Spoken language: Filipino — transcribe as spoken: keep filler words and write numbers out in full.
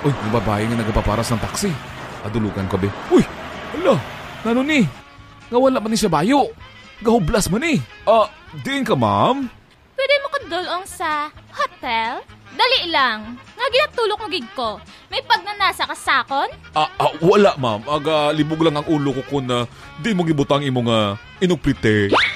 Uy, yung babae nga nagapaparas ng taxi. Adulukan ko, be. Uy, ala, nano ni? Nga wala man ni siya bayo. Gahublas man ni. Ah, diin ka, ma'am? Pwede mo kadulong sa hotel? Dali lang. Nga ginatulok mo gig ko. May pagnanasa ka sakon? Ah, ah wala, ma'am. Aga, libog lang ang ulo ko kung na di mo gibutang imong uh, inuplite.